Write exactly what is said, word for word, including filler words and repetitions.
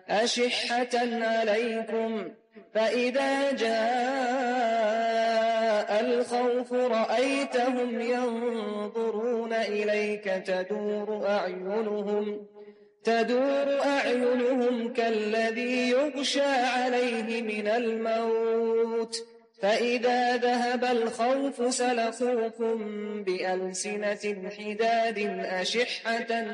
أشحة عليكم فإذا جاء الخوف رأيتهم ينظرون إليك تدور أعينهم تدور أعينهم كالذي يغشى عليه من الموت فإذا ذهب الخوف سلقوكم بألسنة حداد أشحة